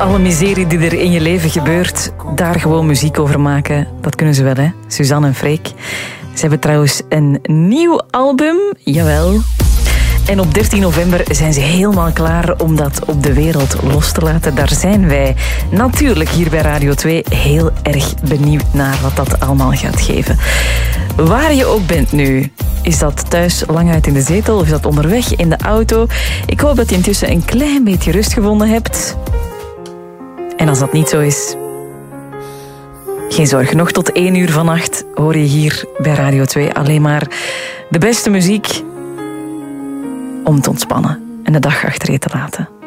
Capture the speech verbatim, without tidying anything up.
alle miserie die er in je leven gebeurt, daar gewoon muziek over maken. Dat kunnen ze wel, hè? Suzanne en Freek. Ze hebben trouwens een nieuw album, jawel. En op dertien november zijn ze helemaal klaar om dat op de wereld los te laten. Daar zijn wij natuurlijk hier bij Radio twee heel erg benieuwd naar wat dat allemaal gaat geven. Waar je ook bent nu, is dat thuis lang uit in de zetel of is dat onderweg in de auto? Ik hoop dat je intussen een klein beetje rust gevonden hebt. En als dat niet zo is, geen zorg. Nog tot één uur vannacht hoor je hier bij Radio twee alleen maar de beste muziek om te ontspannen en de dag achter je te laten.